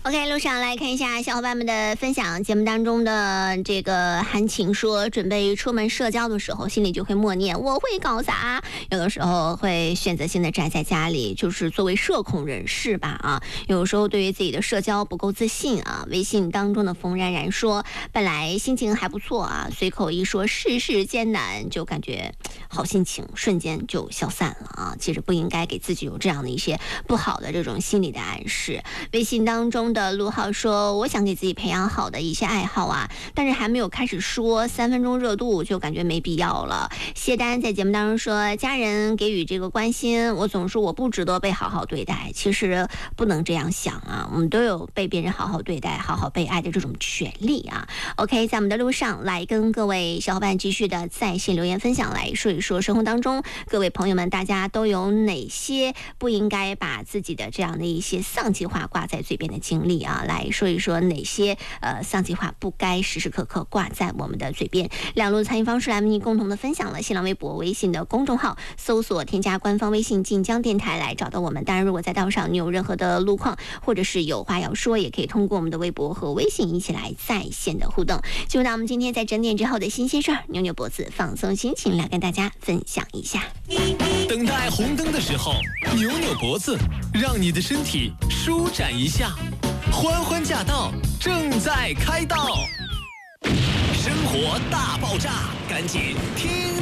OK， 路上来看一下小伙伴们的分享。节目当中的这个韩晴说，准备出门社交的时候，心里就会默念我会搞砸。有的时候会选择性的宅在家里，就是作为社恐人士吧啊。有时候对于自己的社交不够自信啊。微信当中的冯冉冉说，本来心情还不错啊，随口一说世事艰难，就感觉好心情瞬间就消散了啊。其实不应该给自己有这样的一些不好的这种心理的暗示。微信当中的陆浩说，我想给自己培养好的一些爱好啊，但是还没有开始说，3分钟热度就感觉没必要了。谢丹在节目当中说，家人给予这个关心，我总说我不值得被好好对待，其实不能这样想啊，我们都有被别人好好对待、好好被爱的这种权利啊。OK， 在我们的路上来跟各位小伙伴继续的在线留言分享，来说一说生活当中各位朋友们大家都有哪些不应该把自己的这样的一些丧气话挂在嘴边的经历啊，来说一说哪些丧气话不该时时刻刻挂在我们的嘴边。两路参与方式来为您共同的分享了，新浪微博、微信的公众号搜索添加官方微信晋江电台来找到我们。当然如果在道上你有任何的路况或者是有话要说，也可以通过我们的微博和微信一起来在线的互动。进入到我们今天在整点之后的新鲜事儿，扭扭脖子放松心情，来跟大家分享一下。 等待红灯的时候，扭扭脖子，让你的身体舒展一下。欢欢驾到，正在开道。生活大爆炸，赶紧听